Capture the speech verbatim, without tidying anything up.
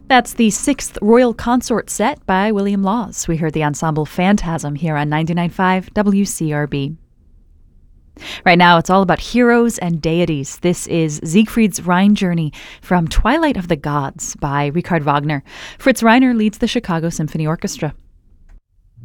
That's the sixth Royal Consort set by William Laws. We heard the ensemble Phantasm here on ninety-nine point five W C R B. Right now, it's all about heroes and deities. This is Siegfried's Rhine Journey from Twilight of the Gods by Richard Wagner. Fritz Reiner leads the Chicago Symphony Orchestra.